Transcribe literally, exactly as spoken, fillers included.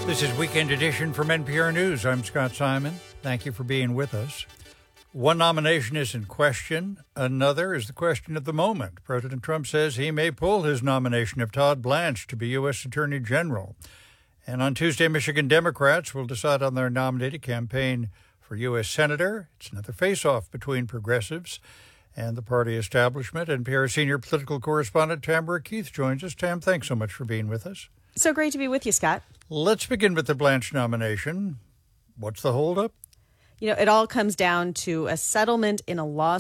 This is Weekend Edition from N P R News. I'm Scott Simon. Thank you for being with us. One nomination is in question. Another is the question of the moment. President Trump says he may pull his nomination of Todd Blanche to be U S Attorney General. And on Tuesday, Michigan Democrats will decide on their nominee to campaign for U S Senator. It's another face-off between progressives and the party establishment. N P R senior political correspondent Tamara Keith joins us. Tam, thanks so much for being with us. So great to be with you, Scott. Let's begin with the Blanche nomination. What's the holdup? You know, it all comes down to a settlement in a lawsuit